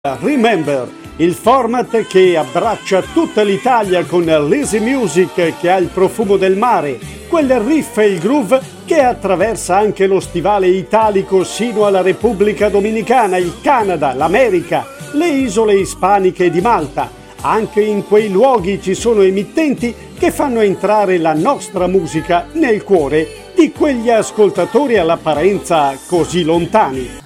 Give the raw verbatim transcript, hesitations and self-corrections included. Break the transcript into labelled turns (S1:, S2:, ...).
S1: Remember, il format che abbraccia tutta l'Italia con l'easy music che ha il profumo del mare, quel riff e il groove che attraversa anche lo stivale italico sino alla Repubblica Dominicana, il Canada, l'America, le isole ispaniche di Malta. Anche in quei luoghi ci sono emittenti che fanno entrare la nostra musica nel cuore di quegli ascoltatori all'apparenza così lontani.